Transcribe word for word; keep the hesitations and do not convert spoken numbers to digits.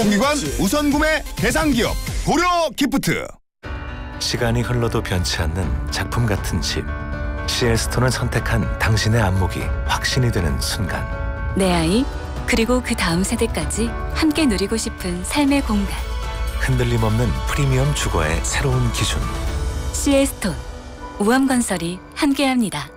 공공기관 우선구매 대상기업 고려기프트. 시간이 흘러도 변치 않는 작품 같은 집. 씨엘스톤을 선택한 당신의 안목이 확신이 되는 순간. 내 아이, 그리고 그 다음 세대까지 함께 누리고 싶은 삶의 공간. 흔들림 없는 프리미엄 주거의 새로운 기준. 씨엘스톤, 우암건설이 함께합니다.